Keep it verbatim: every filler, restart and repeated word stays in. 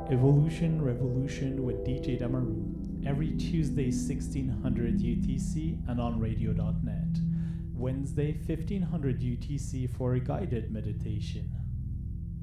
Evolution Revolution with D J Damaru, every Tuesday sixteen hundred U T C and on radio dot net. Wednesday fifteen hundred U T C for a guided meditation.